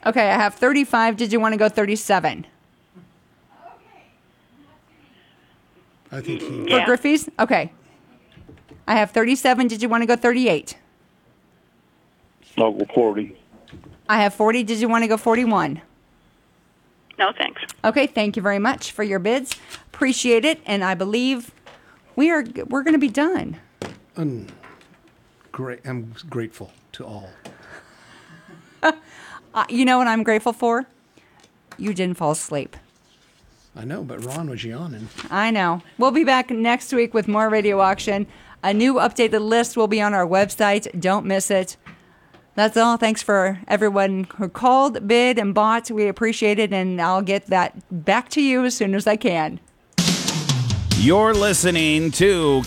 Okay, I have 35. Did you want to go 37? I think For Griffey's? Okay. I have 37. Did you want to go 38? I'll go 40. I have 40. Did you want to go 41? No, thanks. Okay, thank you very much for your bids. Appreciate it, and I believe we're going to be done. Great. I'm grateful to all. You know what I'm grateful for? You didn't fall asleep. I know, but Ron was yawning. I know. We'll be back next week with more Radio Auction. A new updated list will be on our website. Don't miss it. That's all. Thanks for everyone who called, bid, and bought. We appreciate it, and I'll get that back to you as soon as I can. You're listening to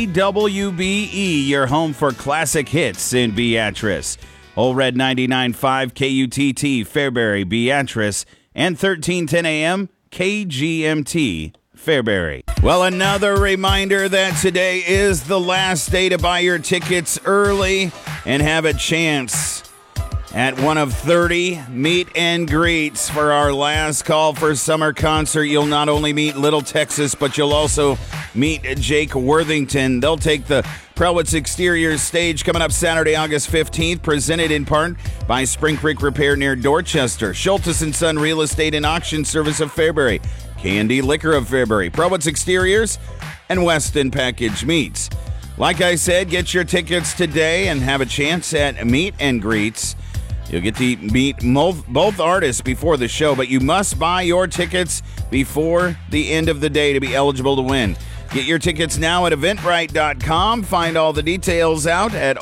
KWBE, your home for classic hits in Beatrice. Old Red 99.5 KUTT, Fairbury, Beatrice, and 1310 AM KGMT, Fairbury. Well, another reminder that today is the last day to buy your tickets early and have a chance at one of 30 meet and greets for our last call for summer concert. You'll not only meet Little Texas, but you'll also meet Jake Worthington. They'll take the Prowitz Exteriors stage coming up Saturday, August 15th, presented in part by Spring Creek Repair near Dorchester, Schultes & Son Real Estate and Auction Service of Fairbury, K&D Liquor of Fairbury, Prowitz Exteriors, and Weston Package Meats. Like I said, get your tickets today and have a chance at meet and greets. You'll get to meet both artists before the show, but you must buy your tickets before the end of the day to be eligible to win. Get your tickets now at Eventbrite.com. Find all the details out at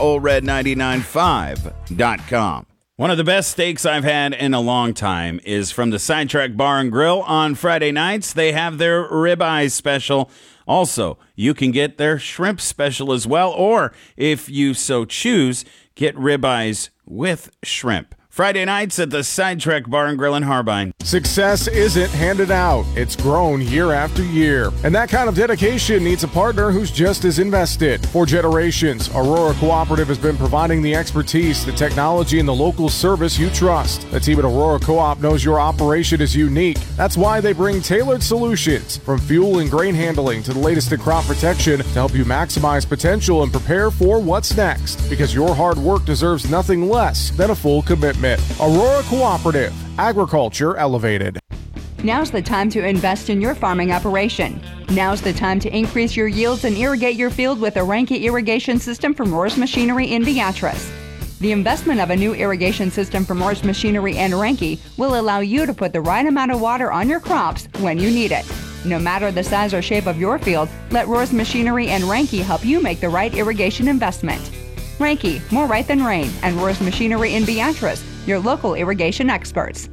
OldRed995.com. One of the best steaks I've had in a long time is from the Sidetrack Bar and Grill on Friday nights. They have their ribeye special. Also, you can get their shrimp special as well, or if you so choose, get ribeyes with shrimp. Friday nights at the Sidetrack Bar and Grill in Harbine. Success isn't handed out. It's grown year after year. And that kind of dedication needs a partner who's just as invested. For generations, Aurora Cooperative has been providing the expertise, the technology, and the local service you trust. The team at Aurora Co-op knows your operation is unique. That's why they bring tailored solutions, from fuel and grain handling to the latest in crop protection, to help you maximize potential and prepare for what's next. Because your hard work deserves nothing less than a full commitment. Aurora Cooperative, agriculture elevated. Now's the time to invest in your farming operation. Now's the time to increase your yields and irrigate your field with a Ranke irrigation system from Roars Machinery in Beatrice. The investment of a new irrigation system from Roars Machinery and Ranke will allow you to put the right amount of water on your crops when you need it. No matter the size or shape of your field, let Roars Machinery and Ranke help you make the right irrigation investment. Ranke, more right than rain, and Roars Machinery in Beatrice, your local irrigation experts.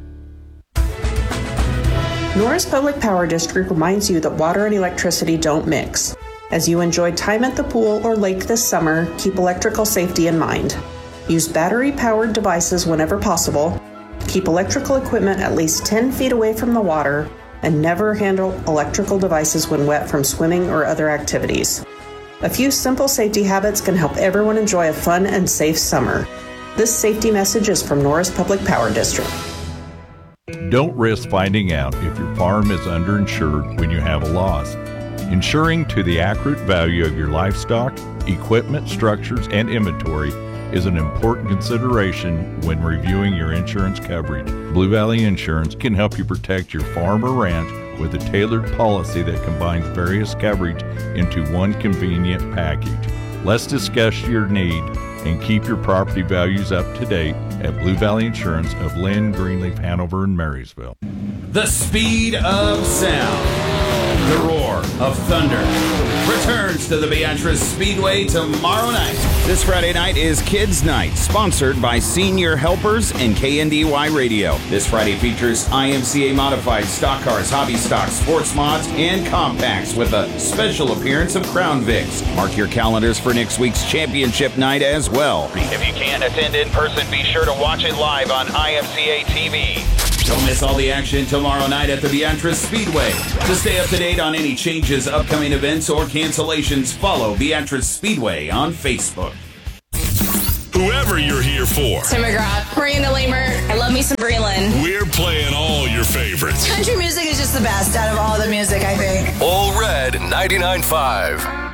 Norris Public Power District reminds you that water and electricity don't mix. As you enjoy time at the pool or lake this summer, keep electrical safety in mind. Use battery-powered devices whenever possible. Keep electrical equipment at least 10 feet away from the water, and never handle electrical devices when wet from swimming or other activities. A few simple safety habits can help everyone enjoy a fun and safe summer. This safety message is from Norris Public Power District. Don't risk finding out if your farm is underinsured when you have a loss. Insuring to the accurate value of your livestock, equipment, structures, and inventory is an important consideration when reviewing your insurance coverage. Blue Valley Insurance can help you protect your farm or ranch with a tailored policy that combines various coverage into one convenient package. Let's discuss your need and keep your property values up to date at Blue Valley Insurance of Lynn, Greenleaf, Hanover, and Marysville. The speed of sound, the roar of thunder, returns to the Beatrice Speedway tomorrow night. This Friday night is Kids Night, sponsored by Senior Helpers and KNDY Radio. This Friday features IMCA modified stock cars, hobby stocks, sports mods, and compacts with a special appearance of Crown Vics. Mark your calendars for next week's championship night as well. If you can't attend in person, be sure to watch it live on IMCA TV. Don't miss all the action tomorrow night at the Beatrice Speedway. To stay up to date on any changes, upcoming events, or cancellations, follow Beatrice Speedway on Facebook. Whoever you're here for. Tim McGrath, Miranda Lamer. I love me some Breland. best out of all the music, I think. All Red 99.5.